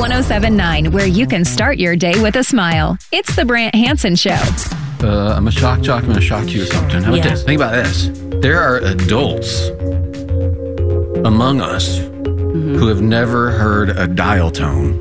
1079, where you can start your day with a smile. It's the Brant Hansen Show. I'm a shock jock. I'm going to shock you with something. How about this? Think about this. There are adults among us who have never heard a dial tone.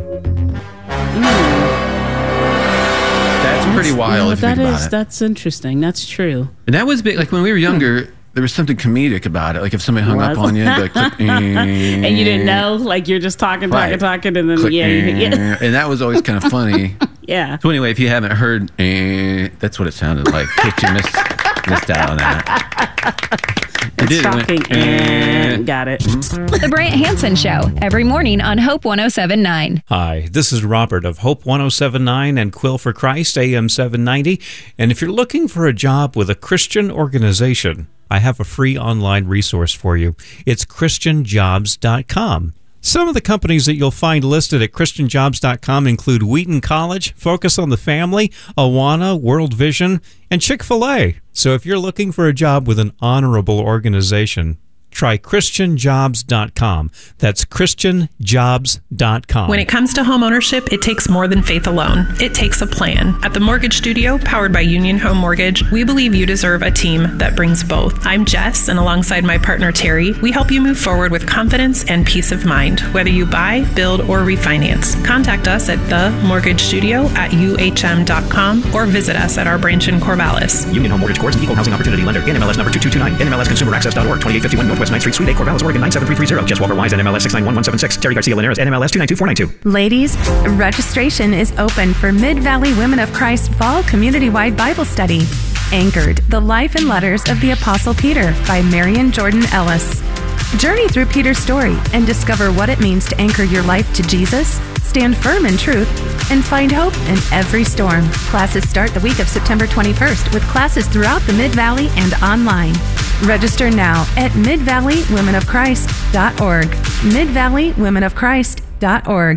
That's pretty wild if you think about it. That's interesting. That's true. And that was big. Like when we were younger, there was something comedic about it. Like if somebody hung up on you, it'd be like, click, and you didn't know, like you're just talking, and then click, and that was always kind of funny. Yeah. So anyway, if you haven't heard, that's what it sounded like. You missed out on that. Shocking. Got it. The Brant Hansen Show, every morning on Hope 1079. Hi, this is Robert of Hope 1079 and Quill for Christ, AM 790. And if you're looking for a job with a Christian organization, I have a free online resource for you. It's ChristianJobs.com. Some of the companies that you'll find listed at ChristianJobs.com include Wheaton College, Focus on the Family, Awana, World Vision, and Chick-fil-A. So if you're looking for a job with an honorable organization, try ChristianJobs.com. That's ChristianJobs.com. When it comes to home ownership, it takes more than faith alone. It takes a plan. At the Mortgage Studio, powered by Union Home Mortgage, we believe you deserve a team that brings both. I'm Jess, and alongside my partner Terry, we help you move forward with confidence and peace of mind, whether you buy, build, or refinance. Contact us at themortgagestudio@uhm.com or visit us at our branch in Corvallis. Union Home Mortgage Corp. is an equal housing opportunity lender. NMLS number 2229. NMLSconsumeraccess.org. 2851 Northwest 9th Street, Suite A, Corvallis, Oregon 97330. Jess Walker Wise, NMLS 691176. Terry Garcia Linares, NMLS 292492. Ladies, registration is open for Mid-Valley Women of Christ Fall Community-Wide Bible Study. Anchored, The Life and Letters of the Apostle Peter by Marian Jordan Ellis. Journey through Peter's story and discover what it means to anchor your life to Jesus, stand firm in truth, and find hope in every storm. Classes start the week of September 21st with classes throughout the Mid-Valley and online. Register now at midvalleywomenofchrist.org. midvalleywomenofchrist.org.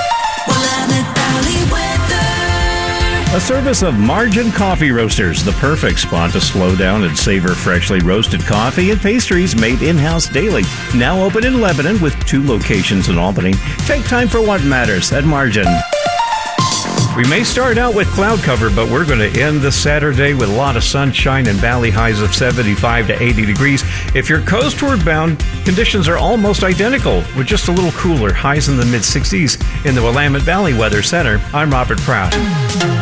A service of Margin Coffee Roasters, the perfect spot to slow down and savor freshly roasted coffee and pastries made in-house daily. Now open in Lebanon with 2 locations in Albany. Take time for what matters at Margin. We may start out with cloud cover, but we're going to end this Saturday with a lot of sunshine and valley highs of 75 to 80 degrees. If you're coastward bound, conditions are almost identical, with just a little cooler, highs in the mid-60s in the Willamette Valley Weather Center. I'm Robert Pratt.